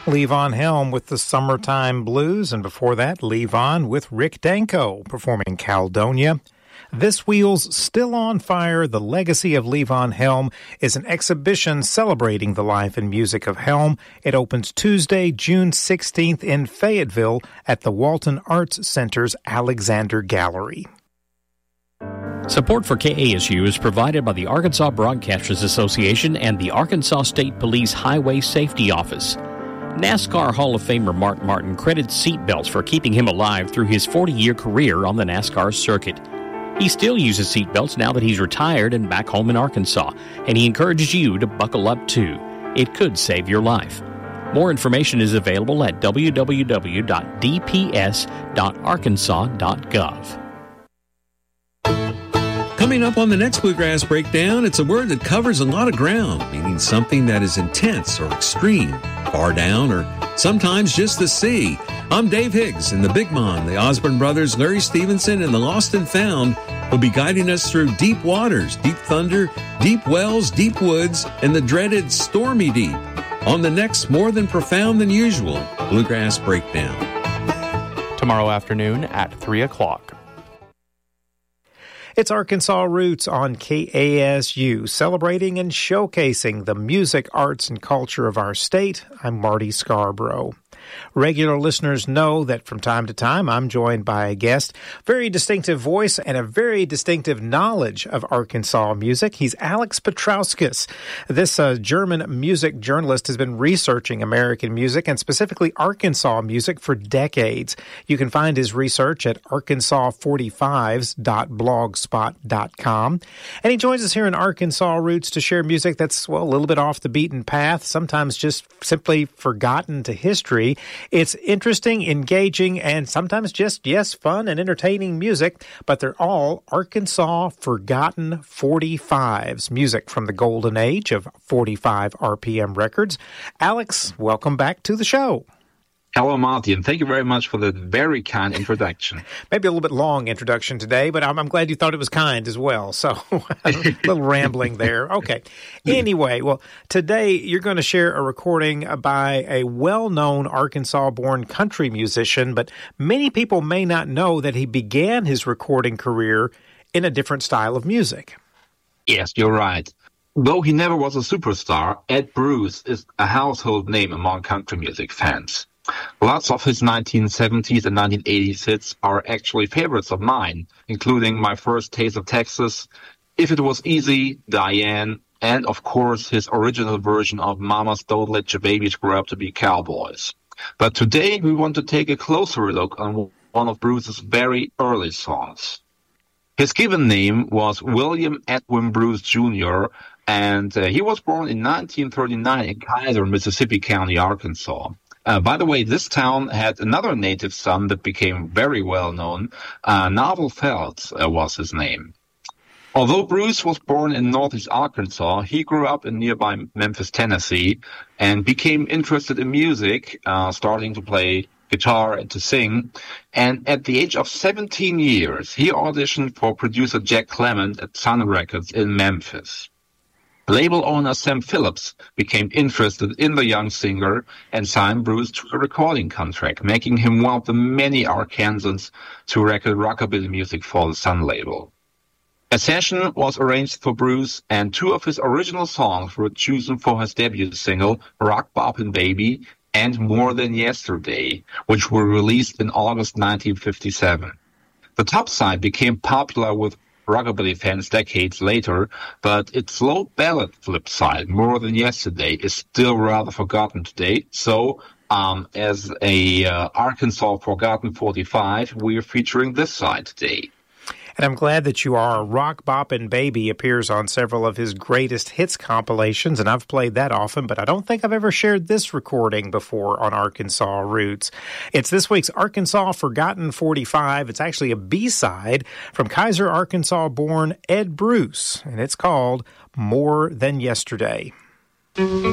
Levon Helm with the Summertime Blues, and before that, Levon with Rick Danko performing Caledonia. This Wheel's Still on Fire, The Legacy of Levon Helm, is an exhibition celebrating the life and music of Helm. It opens Tuesday, June 16th in Fayetteville at the Walton Arts Center's Alexander Gallery. Support for KASU is provided by the Arkansas Broadcasters Association and the Arkansas State Police Highway Safety Office. NASCAR Hall of Famer Mark Martin credits seatbelts for keeping him alive through his 40-year career on the NASCAR circuit. He still uses seatbelts now that he's retired and back home in Arkansas, and he encourages you to buckle up too. It could save your life. More information is available at www.dps.arkansas.gov. Coming up on the next Bluegrass Breakdown, it's a word that covers a lot of ground, meaning something that is intense or extreme, far down, or sometimes just the sea. I'm Dave Higgs, and the Big Mon, the Osborne brothers, Larry Stevenson, and the Lost and Found will be guiding us through deep waters, deep thunder, deep wells, deep woods, and the dreaded stormy deep on the next More Than Profound Than Usual Bluegrass Breakdown. Tomorrow afternoon at 3 o'clock. It's Arkansas Roots on KASU, celebrating and showcasing the music, arts, and culture of our state. I'm Marty Scarborough. Regular listeners know that from time to time I'm joined by a guest, very distinctive voice and a very distinctive knowledge of Arkansas music. He's Alex Petrauskas. This German music journalist has been researching American music and specifically Arkansas music for decades. You can find his research at arkansas45s.blogspot.com. And he joins us here in Arkansas Roots to share music that's, well, a little bit off the beaten path, sometimes just simply forgotten to history. It's interesting, engaging, and sometimes just, yes, fun and entertaining music, but they're all Arkansas forgotten 45s, music from the golden age of 45 RPM records. Alex, welcome back to the show. Hello, Marty, and thank you very much for the very kind introduction. Maybe a little bit long introduction today, but I'm glad you thought it was kind as well. So a little rambling there. Okay. Anyway, well, today you're going to share a recording by a well-known Arkansas-born country musician, but many people may not know that he began his recording career in a different style of music. Yes, you're right. Though he never was a superstar, Ed Bruce is a household name among country music fans. Lots of his 1970s and 1980s hits are actually favorites of mine, including My First Taste of Texas, If It Was Easy, Diane, and of course his original version of Mamas Don't Let Your Babies Grow Up to Be Cowboys. But today we want to take a closer look on one of Bruce's very early songs. His given name was William Edwin Bruce Jr., and he was born in 1939 in Kaiser, Mississippi County, Arkansas. By the way, this town had another native son that became very well known. Navel Felt was his name. Although Bruce was born in Northeast Arkansas, he grew up in nearby Memphis, Tennessee, and became interested in music, starting to play guitar and to sing. And at the age of 17 years, he auditioned for producer Jack Clement at Sun Records in Memphis. Label owner Sam Phillips became interested in the young singer and signed Bruce to a recording contract, making him one of the many Arkansans to record rockabilly music for the Sun label. A session was arranged for Bruce, and two of his original songs were chosen for his debut single, Rock Boppin' Baby and More Than Yesterday, which were released in August 1957. The top side became popular with rockabilly fans decades later, but its slow ballad flip side, More Than Yesterday, is still rather forgotten today. So, as a Arkansas Forgotten 45, we are featuring this side today. And I'm glad that you are. Rock Boppin' Baby appears on several of his greatest hits compilations, and I've played that often, but I don't think I've ever shared this recording before on Arkansas Roots. It's this week's Arkansas Forgotten 45. It's actually a B-side from Kaiser, Arkansas-born Ed Bruce, and it's called More Than Yesterday.